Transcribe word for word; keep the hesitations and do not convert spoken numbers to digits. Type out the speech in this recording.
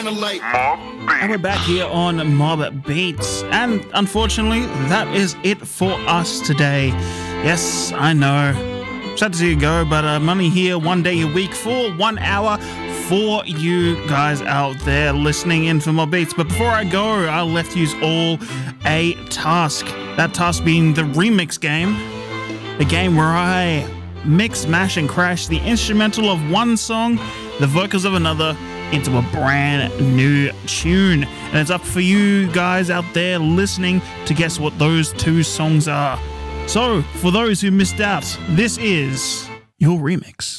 kinda like And we're back here on Mob Beats, and unfortunately, that is it for us today. Yes, I know. Sad to see you go, but I'm only here one day a week for one hour for you guys out there listening in for Mob Beats. But before I go, I left you all a task. That task being the remix game, the game where I mix, mash, and crash the instrumental of one song, the vocals of another, into a brand new tune. And it's up for you guys out there listening to guess what those two songs are. So, for those who missed out, this is your remix.